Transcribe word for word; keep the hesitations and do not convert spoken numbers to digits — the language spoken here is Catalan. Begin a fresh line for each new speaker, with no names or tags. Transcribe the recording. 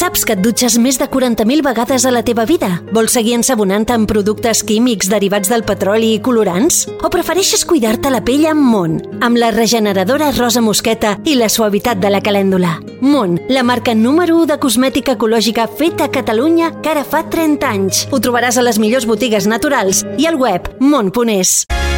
Saps que et dutxes més de quaranta mil vegades a la teva vida? Vols seguir ensabonant-te amb productes químics derivats del petroli i colorants? O prefereixes cuidar-te la pell amb Mon, amb la regeneradora rosa mosqueta i la suavitat de la calèndula? Mon, la marca número u de cosmètica ecològica feta a Catalunya que ara fa trenta anys. Ho trobaràs a les millors botigues naturals i al web mon punt es.